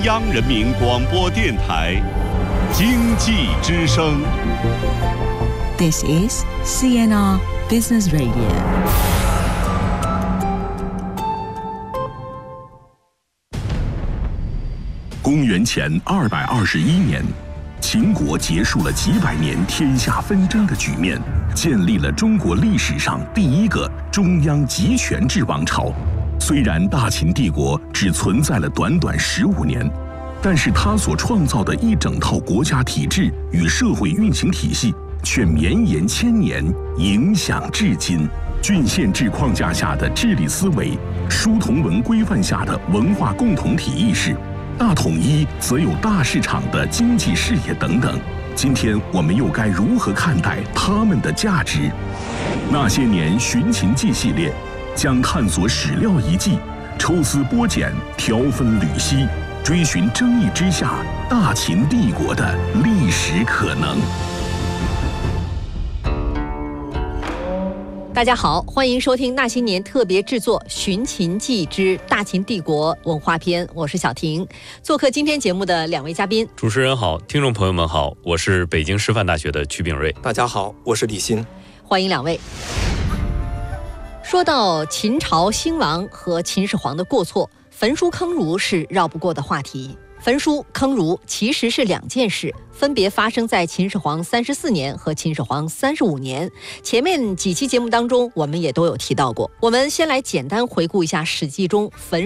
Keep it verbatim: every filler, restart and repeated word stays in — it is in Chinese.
央人民广播电台经济之声。 This is C N R Business Radio。 公元前二百二十一年，秦国结束了几百年天下纷争的局面，建立了中国历史上第一个中央集权制王朝。虽然大秦帝国只存在了短短十五年，但是它所创造的一整套国家体制与社会运行体系却绵延千年，影响至今。郡县制框架下的治理思维，书同文规范下的文化共同体意识，大统一则有大市场的经济视野等等。今天我们又该如何看待它们的价值？那些年寻秦记系列将探索史料遗迹，抽丝剥茧，挑分缕析，追寻争议之下大秦帝国的历史可能。 大家好，欢迎收听那些年特别制作《寻秦记之大秦帝国文化篇》，我是小婷。做客今天节目的两位嘉宾， 主持人好，听众朋友们好，我是北京师范大学的曲炳瑞。 大家好，我是李欣。 欢迎两位。说到秦朝兴亡和秦始皇的过错，焚书坑儒是绕不过的话题。焚书坑儒其实是两件事，分别发生在秦始皇三十四年和秦始皇三十五年。前面几期节目当中，我们也都有提到过。我们先来简单回顾一下《史记》中焚